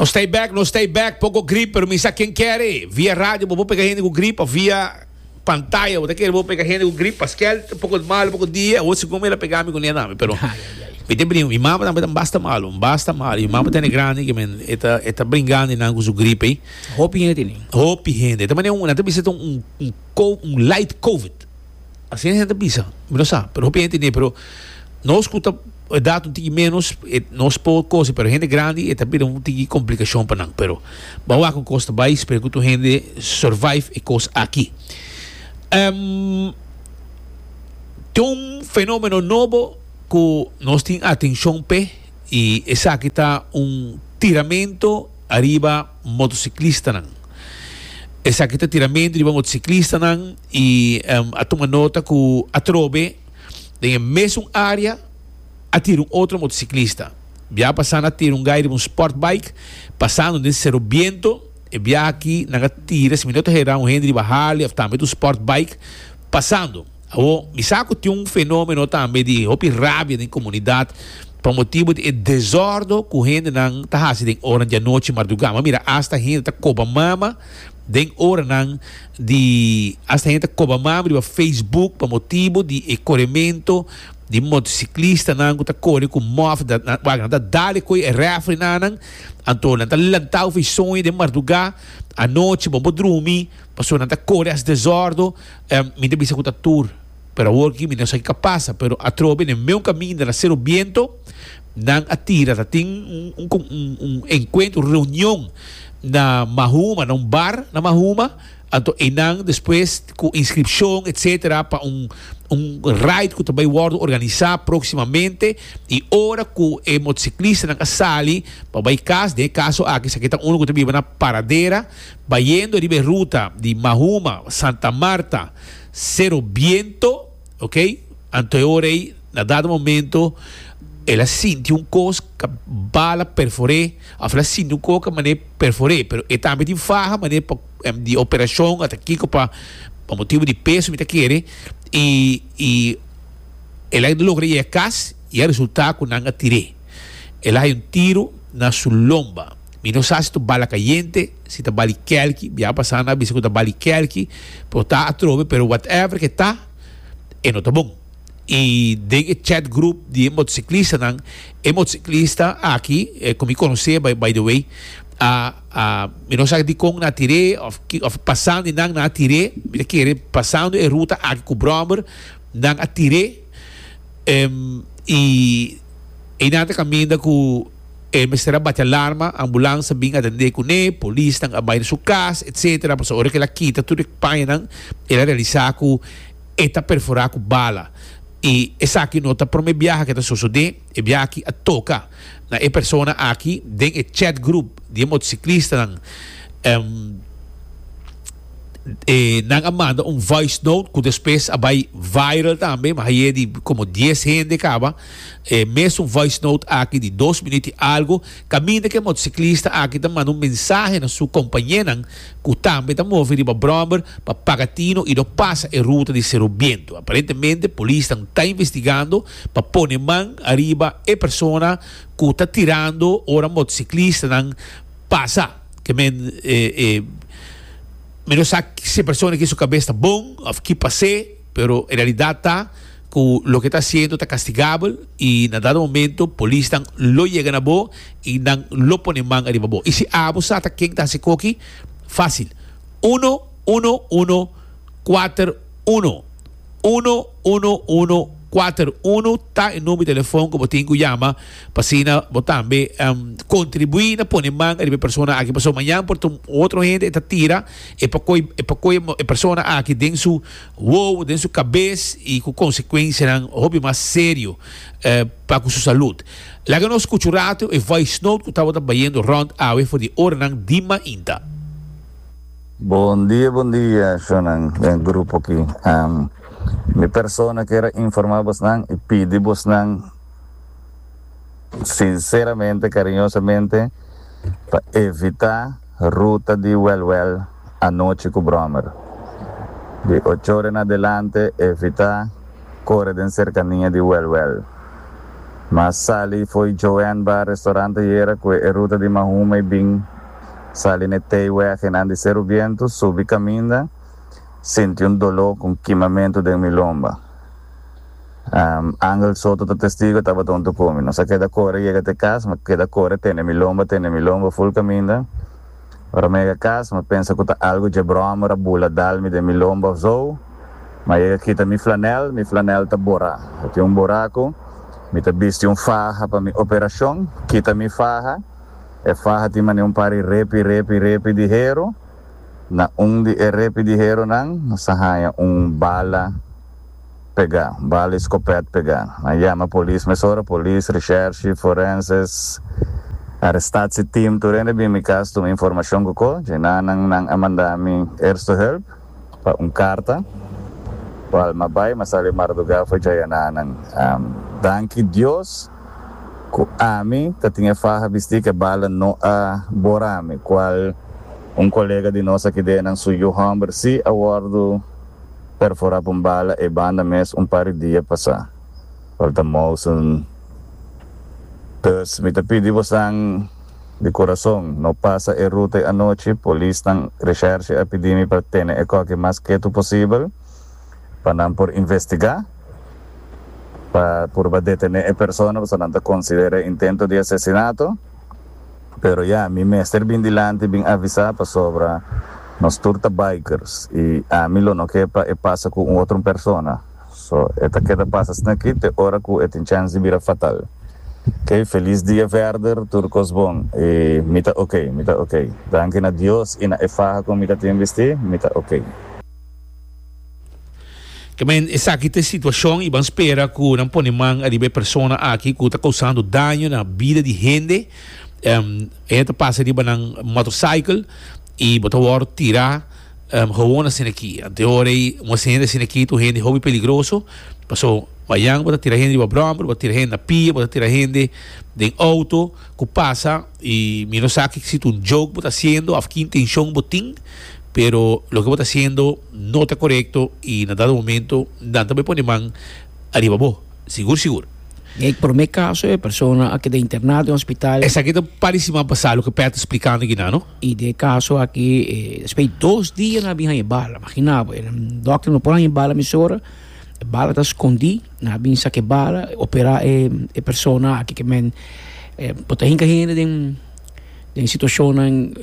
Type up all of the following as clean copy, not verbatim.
No stay back, pouco gripe, pero misa quem quer, via rádio, vou pegar gente com gripe, via pantalla, vou pegar gente com gripe, pascal, pouco de mal, pouco de dia, ou se como ela pegar me com ninguém, pero mi mama também basta malo, e mama tem grande que men eta brincando na com gripe, hope gente, também também se um light covid, assim a gente pensa, não sabe, pero hope gente pero não escuta dado um tigre menos, nós pouco coisa, pero gente grande e também um tigre complicação para não, pero bawa com costa baixo, espero que tu gente survive e coisa aqui. Tem um fenômeno novo que nós temos atenção pe e essa aqui está tiramento arriba motociclista não. Essa aqui está tiramento arriba motociclista não e a tomar nota que a trobe tem a mesma área a tiro outro motociclista. Já passando a tiro guy de sport bike, passando nesse ser o viento, e já aqui na tira, se minuto gerar gente de barralha, também do sport bike, passando. Me saco tem fenômeno também de rábia na comunidade, por motivo de desordem que gente não está fazendo hora de noite, madrugada. Mira, hasta gente está coba mama, den hora não de hasta gente coba mama de Facebook, por motivo de escorrimento de motociclista não está correndo com mof da dali coi refre não antônio está lantau fez sonho de madrugada à noite bom dormir passou não está correndo as desordem me deve ser com tour pero hoje me não sei que passa pero a trobe no meu caminho de ser o viento não atira tem encontro reunião na Mahuma num bar na Mahuma então enang depois com inscrição etc para ride que também vai organizar proximamente e hora que o motociclista na sali para vai caso aqui se está que também na paradeira vai indo de ruta de Mahuma Santa Marta Cerro Viento, ok? Então hora aí na dado momento ela sentiu coisa que bala perforé ela sentiu coisa que mané perforé pero é também de farra mané de operação até aqui para motivo de peso me tá querer e ela logra ir a casa e o resultado que não atirei ela tem tiro na sua lomba e não sabe se tu bala caliente se tu bala quente já passando a bicicleta bala quente por tá a trove pero whatever que tá não tá bom e de chat group de motociclista não motociclista aqui como me conhecer by the way não sabe de como na tire of passando e não na tire me querer passando a ruta aqui com o Bromber não a tire e nada caminho com me será bate alarma ambulância bem atender com ele polícia a bair sua casa etc para hora que ela quita tudo que pai não ela realizar com eta perforar com bala e essa aqui nota para me viajar que está sucedendo e viajar aqui a tocar na pessoa aqui dentro do chat group de motociclista não manda voice note que depois vai viral também mas aí é de como 10 gente acaba mesmo voice note aqui de 2 minutos e algo caminho que motociclista aqui tá manda mensagem na sua companheira que também tá movendo para Bromber para Pagatino e não passa a ruta de Cerro Viento aparentemente a polícia está investigando para pôr mão arriba a pessoa que está tirando ora motociclista não passa que menos se persona que sua cabeça está bom, que passei, pero en realidad está que lo que está haciendo está castigable y en dado momento polícia lo llegan a bo y dan lo ponen man arriba bo. Y si abusa hasta quien está haciendo aquí, fácil. 1 1 1 4 1 1 1 1 41 está el número de teléfono como tengo llama para también contribuir a poner man a persona aquí pasó mañana por otra gente esta tira y para persona aquí den su wow den su cabeza y con consecuencias serán obvio más serio para su salud la que nos escucha rato es voice note que estaba trabajando round a ver de Ornan Dima Inta. Bom dia, Shonan, el grupo aquí. Mi persona quer informar vos e pedir vos sinceramente, carinhosamente, para evitar ruta de Well à noite com Brommer. De 8 horas em adelante, evitar correr em cercaninha de Well. Mas sali foi Joanne Bar restaurante era que é ruta de Mahuma e bem sali netei weg en andi serviento subi caminda senti un dolor com queimamento de milomba. Angel Soto do testigo estava tonto comigo. Não sei que da cor chega até casa, mas que da cor tem milomba full caminda. Ora mega casa, mas pensa que tá algo de broma, rabula dalmi de milomba zo. Mas chega aqui mi flanel tá bora. Tem buraco. Mi tá visto faja para mi operação, kita mi faja. E faja ti mani pari repi di hero. Na di repi di hero nang sahaya bala pegar, bala escopeta pegar. Aí chama polícia, mesora polícia, recherche, forenses, arrestado esse time, tu rende bem me caso uma informação que co, já nang amanda mi erste help, pa carta. Qual mabai, mas ali marduga foi já nang danke Deus, que ami, que tinha farra vestir que bala no a borame, qual colega de nós aqui dentro suyo hambre si awardo perforar bala e banda mes par de dia passar. Falta moço. Então, me te pedi você de coração, não passa a ruta à noite, polícia estão recherche a pedir para ter o que mais quieto possível, para não por investigar, para por detener a pessoa, você não considera intento de assassinato, pero já, mi mestre bem dilante, bem avisar para sobre nós turta bikers e a mim não quer passa com outra pessoa. So, esta queda passa aqui, te hora que tem chance de virar fatal. Ok, feliz dia Verder, turcos bom. E mita ok. Danke a Deus e na efaha com mita te investir, mita ok. Também essa aqui tem situação e vamos esperar que não ponemos a pessoa aqui que está causando dano na vida de gente. Esta passa de uma motorcycle e botar o ar tirar gewoon assim aqui. Até hora uma cena assim aqui, tu gente hobby peligroso. Passou vayang botar tirar gente de broma, botar tirar gente na pia, botar tirar gente de auto que passa e me não sabe que se tu jogo botar haciendo, a que intenção botin, pero lo que botar haciendo no está correcto y en dado momento nada me pone man arriba vos, seguro. E por meu caso é pessoa aqui de internado em hospital. Essa aqui está parecida passar o que Pedro explicando aqui, não? E de caso aqui, depois 2 dias na binha bala. Imagina, o doctor não pode bala emissora, bala está escondida, na binha saque bala, operar a pessoa aqui que men, botar hinca gente em situação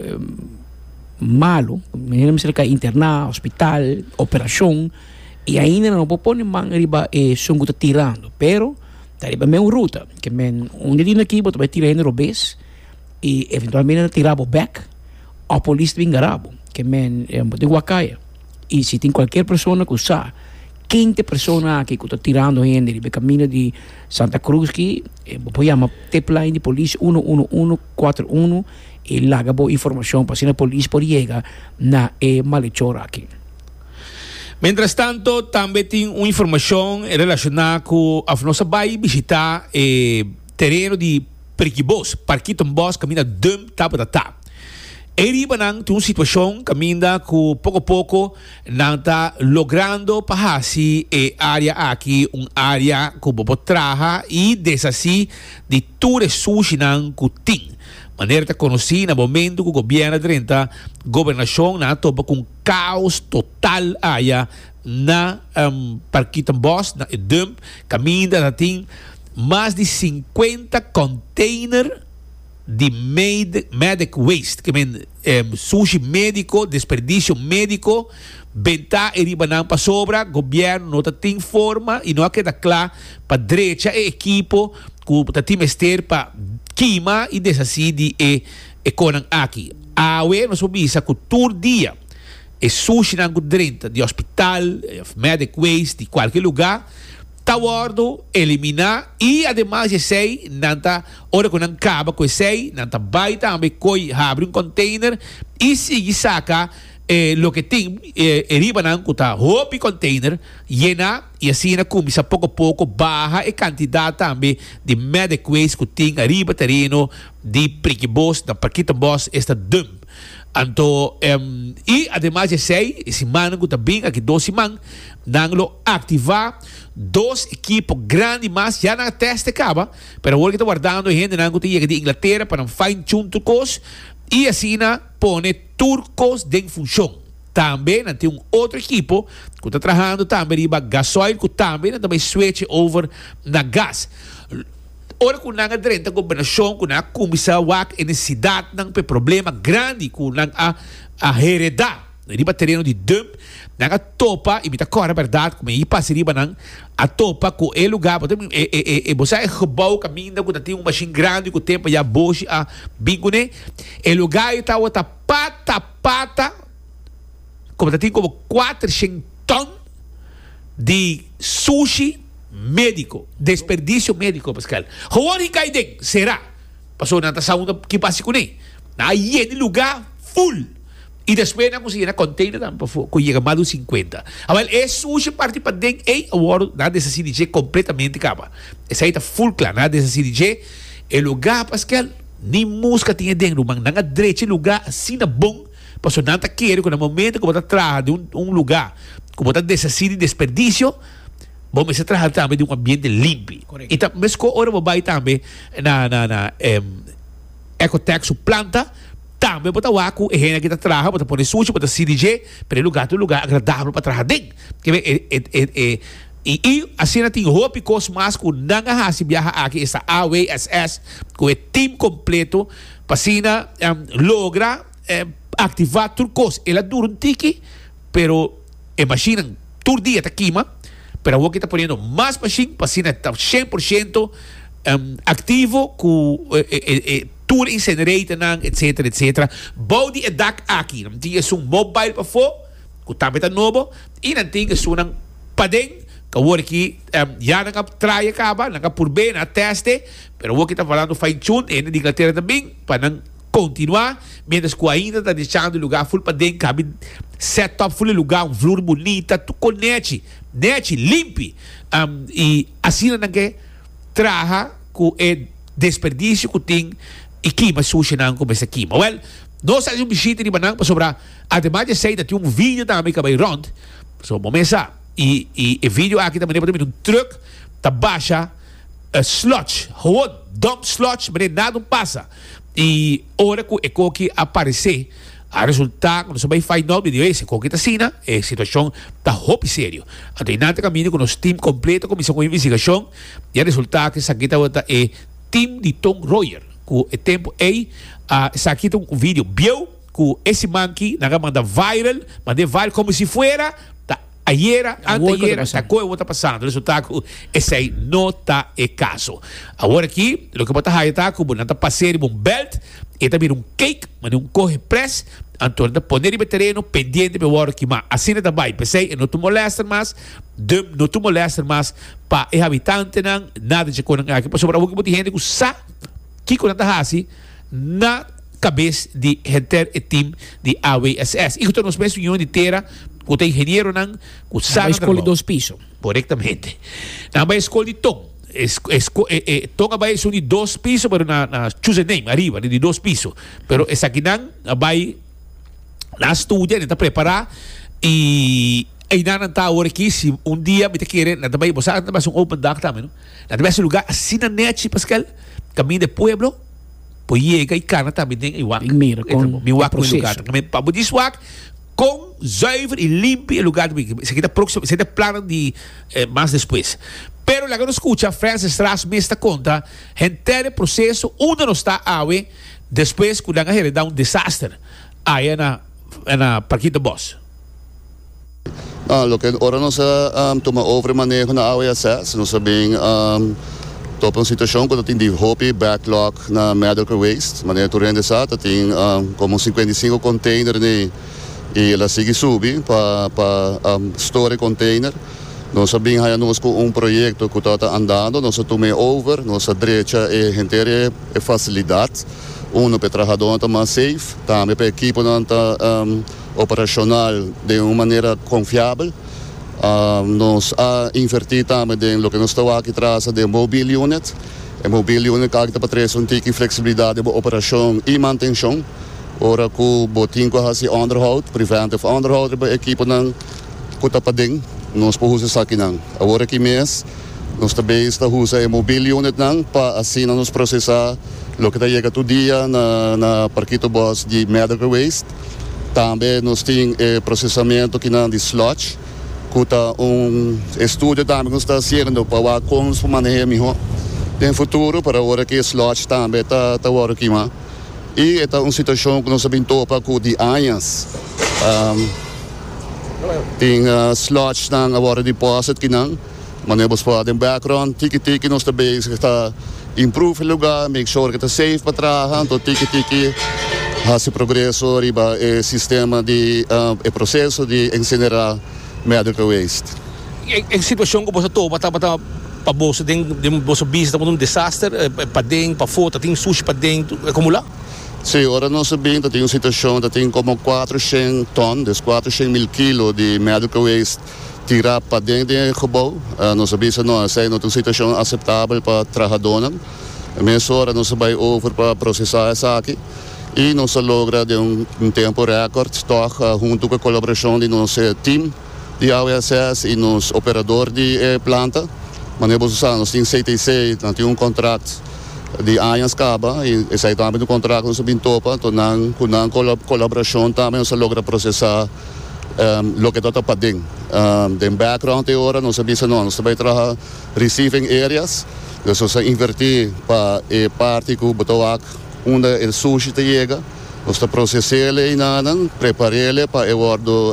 malo, menina me cerca internar, hospital, operação, e ainda não pode pôr man arriba e sungo está tirando, pero tariba men ruta que men dia aqui botar tirar em robês e eventualmente tirar o back a polícia vem garabo que men de Huacaia e se tem qualquer pessoa que usa 15 pessoas que está tirando gente de caminho de Santa Cruz que pode chamar tepline de polícia 11141 e larga boa informação para se a polícia pode chegar na malhechor aqui. Mientras tanto, também tem uma informação relacionada com a nossa vai visitar terreno de Periquibos, Parquito Bos, caminha Dum Tabatata. Eriba nang tem uma situação caminha que pouco a pouco não está logrando para área aqui, área que bobo traja e desassi de tudo sushi nang kuting. Maneira de conhecer no momento que o governo de governação na topa com caos total aí na Parquito Bos, na Edum, caminho da tem mais de 50 containers de medic waste, que é sushi médico, desperdício médico, bentar e ribanang para sobra, governo não tem forma e não queda claro para direita e equipo que tem mestre para queima e desassi de econan aqui. Awe nós vamos que todo dia é sushi na drenta de hospital, medic waste, de qualquer lugar, tá guardo eliminar e ademais sei nanta hora quando acaba com sei nanta vai também coi abre container e se saca lo que tem riba nang kuta hopi container llena e assim na começa pouco a pouco barra e quantidade também de medic waste que tem arriba terreno de priquibos da parquita boss esta dump. Então, e además de sei, esse mano que também aqui 12 man, nanglo ativar 2 equipos grandes mas já na teste acaba, pero agora que está guardando gente nango tem de Inglaterra para fine tune turcos e assim na pone turcos em função. Também tem outro equipo que está trabalhando também riba gasoil que também switch over na gas. Ora kung nang adrenta kombinasyon kung na kumisa wak e necessidade ng problema grande kung nang a hereda. Di ba terreno di dump nang a topa imita ko na verdade kung may ipasi riba nang a topa ko e lugar bosa e gebouw caminho kung tem machine grande kung tempo ya boshi a bingune e lugar ita wata pata como tem como 400 ton de sushi médico, desperdício médico, Pascal. Gewoon hikay ding, será. Pasó na sa una kipasi ko ni. Na yun lugar full. E depois na conseguir na container tampo ko llega mais de 50. Agora é sushi parte para ding agora na dessa CDG completamente capa. Essa aí tá full claro, na dessa CDG o lugar Pascal ni música tinha ding rumang na direito lugar assim na bom. Pasó na ta quero que no momento como tá atrás de lugar, como tá dessa CDG desperdício vamos se trabalhar também de ambiente limpo. Correto. Então, mas com hora vai também na Ecotech planta, também botar o aco, e gente que está trabalhando, botar pôr sushi, botar CDG, para lugar agradável para trabalhar dentro. E assim tem roupa cos mais com nanga hasi viaja aqui essa AWSS com o time completo para assim logra ativar tudo cos. Ela dura tiki, pero imagina todo dia tá queima. Pero vos que está poniendo más machine para assim estar 100% activo com tour incinerator etc. Body e dak aqui, não tinha mobile para fora, que também tá novo e não tinha sunang padeng, que agora aqui já não trai acaba, não por bem na teste, pero vos que está falando fine tune e na Inglaterra também para não continuar, mientras que ainda está deixando o lugar full para dentro, cabe setup full lugar, flor bonita, tu conecte, limpe, e assim não que traga com o desperdício que tem e queima sushi não começa a queima. Well, nós fazemos visita de banana para sobrar, ademais de sei que tem vídeo também que vai rond, so começa e vídeo aqui também tem truck, tá baixa sludge, dump sludge, mas nada passa. E hora que o coque aparecer, a resultar, quando você vai final vídeo esse, coque está assim, a situação está roupa sério. Então, nada caminho com o nosso time completo, começou com a investigação, e a resultar que essa aqui é time de Tom Royer, com o tempo aí, essa aqui tem um vídeo, viu, com esse monkey, manda viral como se fuera, ayer, anteayer, está coisa está passando. O resultado, esse aí não está em caso. Agora aqui, o que pode estar com não está passando um belt, e também um cake, mas um corre press, então está poner em terreno pendente para o hora que mais. Assim não vai, pensei, não te molesta mais, para o habitante não, nada de coisa aqui, para sobrar o que gente que sabe que quando está assim, na cabeça de gente e time de AWSS. E que nós mesmos em inteira o engenheiro não sabe escolhe 2 pisos. Corretamente. Não vai escolher tom. Tom vai ser de 2 pisos, mas na choose name arriba de 2 pisos. Pero essa aqui não vai na estúdia, está preparar e ainda não está agora aqui se dia me querer, não também você não vai ser open dark também, não? Não vai ser lugar assim na net, Pascal, caminho de pueblo. Pois chega e cana também tem igual. Mira, com o lugar. Também para poder com zuiver e limpo o lugar. Isso aqui está próximo, isso é plano de mais depois. Pero lá que nos escuta, Francis Strass me está conta, inteiro processo, onde não está a depois que ele dá desastre aí na Parquita Boss. Lo que ahora não se toma over manejo na AWSS, não sabem top een situatie dat in die hopi backlog na medical waste, maneira turende sa, tem como 55 container e ela sigue subi para store container. Nós sabemos que nós com projeto que está andando, nós tomamos over, nossa direita é inteira facilidade. Uno, para trabajador mais safe, também para a equipe operacional de uma maneira confiável. Nós invertimos também no que nós estamos aqui atrás de mobile unit. A mobile unit que está para trazer um tipo de flexibilidade de operação e manutenção. Ora que o botinho que onderhoud, preventive onderhoud para a equipe não está para dentro, nós podemos usar aqui não. Agora que mês, nós também estamos usando a mobile unit não para assim nós processar o que está chegando todo dia na parquito boss de medical waste. Também nós temos processamento que não de sludge, que está estudo também que está fazendo para como se manejar melhor no futuro para agora que sludge também está agora aqui mais. E é uma situação que nós sabemos topa com de anos. Tem sludge não agora deposit que não, mas nós podemos background tiki nós também está improve o lugar, make sure que está safe para trabalhar, então tiki faz progresso riba o sistema de o processo de incinerar medical waste. Em situação que você topa para você tem você vista um desastre para dentro, para fora, tem sushi para dentro, como lá? Sim, agora nós sabemos que tem uma situação que tem como 400 tonnes, 400.000 quilos de medical waste tirar para dentro do gebouw. Nós sabemos que não é uma situação aceitável para trabalhadores. Mas agora nós vamos over para processar essa aqui. E nós logra de um tempo recorde, junto com a colaboração de nosso time de AWSS e nos operador de planta. Mas nós temos CTC, nós temos contrato de anos acaba e esse também do contrato nós sabemos topa, então com colaboração também nós logra processar o que está para dentro. De background de hora nós sabemos nós também trabalhar receiving areas, nós vamos invertir para a parte que o botoac onde o sushi chega, nós processar ele e preparar ele para o ordo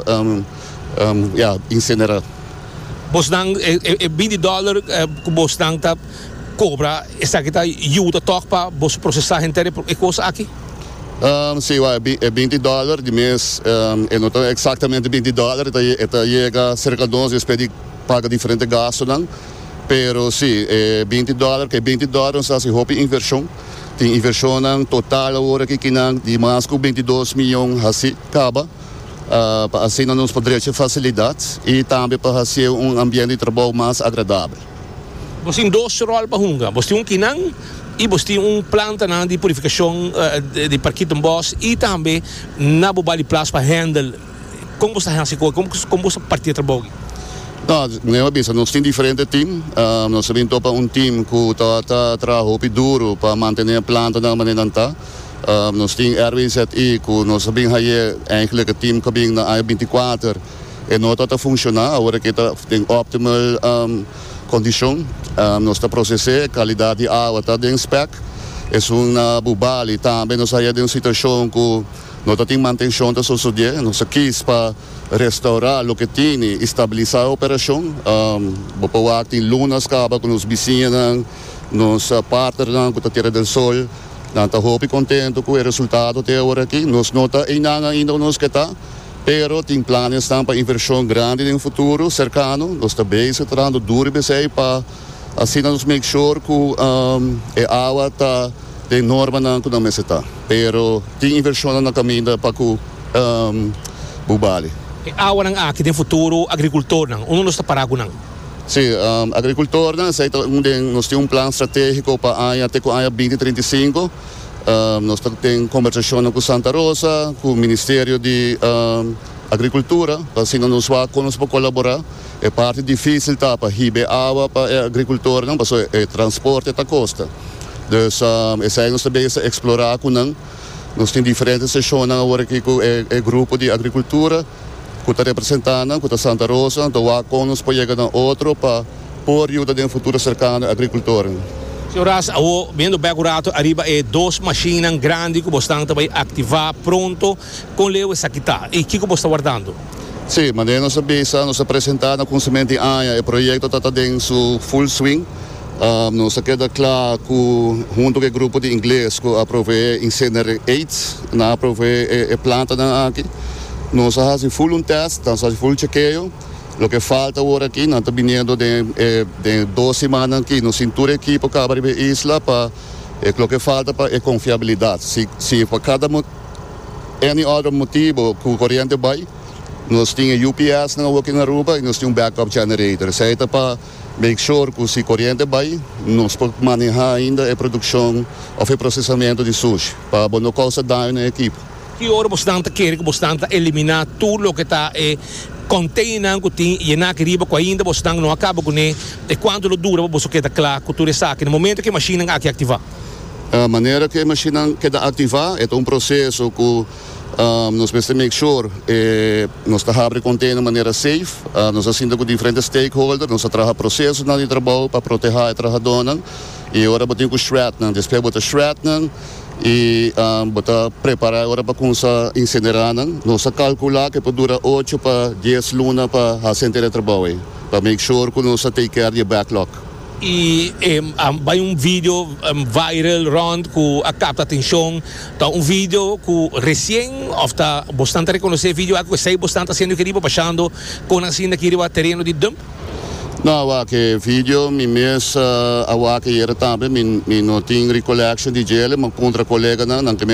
incinerar. Você dá $20 que você dá cobra, essa aqui está ajuda para você processar inteira e coisa aqui? Sim, é $20 de mês, não é exatamente $20, chega cerca de 12, espero paga diferente gastos, mas sim, é $20, que $20 nós fazemos inversão. Tem inversão total agora que de mais que 22 milhões assim acaba. Assim nós poderíamos ter facilidades e também para fazer um ambiente de trabalho mais agradável. Você tem dois rolos para hunga. Você tem quinang e você tem planta de purificação de parquito boss e também na bobali place para handle. Como você faz assim? Como você partir trabalho? Não é isso. Nós temos diferentes times. Nós sabemos que um time que está trabalhando duro para manter a planta da maneira que está. Nós temos RWZI, que nós sabemos que é eigenlijk het team que vem na A24 e não está funcionando. Agora que está em optimal condição. Nós está processando a qualidade de água, está em spec. É uma bubali também. Nós saímos de uma situação que nós temos manutenção da sociedade. Nós quis para restaurar o que tem, estabilizar a operação. Depois tem lunas acaba com os vizinhos, nos partners com a Terra do Sol. Estou contente com o resultado até agora aqui. Nós não estamos ainda nos que está, mas tem planos para inversão grande no futuro, cercano. Nós também estamos trabalhando duro para assim nós make sure que a água está de norma que não está. Mas tem inversão na caminho para o Bubali. A água aqui no futuro, agricultor, onde nós está parado? Sim, agricultor, nós temos um plano estratégico para até o ano 2035. Nós temos conversação com Santa Rosa, com o Ministério de Agricultura, assim nós vamos colaborar. É parte difícil para receber água para o agricultor, não, para o transporte da costa. Então, nós também explorar com nós. Nós temos diferentes sessões agora aqui com o grupo de agricultura, que está representando, que está Santa Rosa, então com nós pode chegar outro para pôr ajuda no futuro cercano agricultor. Senhoras, vendo bem curado, arriba duas máquinas grandes que você vai ativar pronto com leu essa aqui tá. E o que você está guardando? Sim, mas nós apresentamos com semente o projeto está em seu full swing. Nós queda claro que junto com o grupo de inglês que aprovei Incinerer 8, na aprovei a planta aqui. Nós fazemos full teste, nós fazemos full chequeio. O que falta agora aqui, nós estamos vindo de 2 semanas aqui, nós cintura equipe para a isla para O que falta é confiabilidade. Se por cada any other motivo que o corrente vai, nós temos UPS na working Aruba e nós temos backup generator. Isso é para make sure que se corrente vai, nós podemos manejar ainda a produção ou o processamento de sushi para não causar dano na equipe. Que hora você está querendo que você está eliminar tudo o que está container que tem e na riba que ainda você não acaba com ele e quanto dura você quer claro que tudo está aqui no momento que a máquina aqui ativar. A maneira que a máquina quer ativar é um processo que nós precisamos make sure nós está abrindo container de maneira safe, nós assinamos com diferentes stakeholders, nós trabalhamos processos de trabalho para proteger a trabalhadora e agora temos que shredder, depois bota shredder e bota preparar agora para começar a incinerar, nós calcular que pode durar 8 para 10 lunas para a centro de trabalho, para make sure que nós take care do backlog. E vai vídeo viral round que capta atenção, tá vídeo que recém está bastante reconhecer vídeo que sei bastante sendo que riba passando com assim que riba terreno de dump. Não, que vídeo me mês que era também me não tem recollection de gel, mas contra colega não que